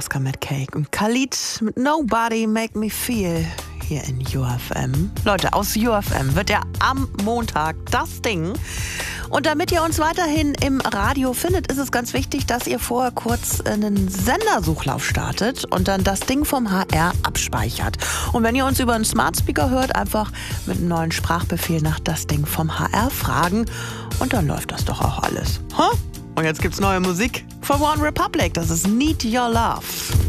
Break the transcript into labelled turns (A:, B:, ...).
A: Alaska mit Cake und Khalid mit Nobody Make Me Feel hier in UFM. Leute, aus UFM wird ja am Montag das Ding. Und damit ihr uns weiterhin im Radio findet, ist es ganz wichtig, dass ihr vorher kurz einen Sendersuchlauf startet und dann das Ding vom HR abspeichert. Und wenn ihr uns über einen Smart Speaker hört, einfach mit einem neuen Sprachbefehl nach das Ding vom HR fragen und dann läuft das doch auch alles. Und jetzt gibt's neue Musik von One Republic. Das ist Need Your Love.